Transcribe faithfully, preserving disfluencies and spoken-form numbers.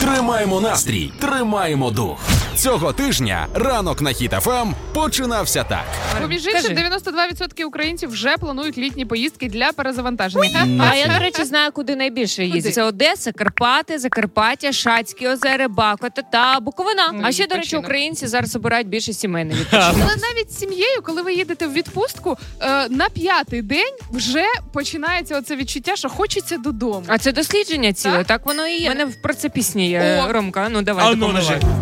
Тримаємо настрій, тримаємо дух. Цього тижня ранок на Хіт еф ем починався так. Поміж іншим, дев'яносто два відсотки українців вже планують літні поїздки для перезавантаження. А я, до речі, знаю, куди найбільше їздять. Це Одеса, Карпати, Закарпаття, Шацькі озера, Бакота та Буковина. Ну, а ще, до речі, відпочинок. українці зараз обирають більше сімейний відпочинок. Але навіть з сім'єю, коли ви їдете в відпустку, е, на п'ятий день вже починається оце відчуття, що хочеться додому. А це дослідження ціле, Так? так воно і є. У мене про це пісні є, О. Ромка, ну давай, А ну, допоможи. давай.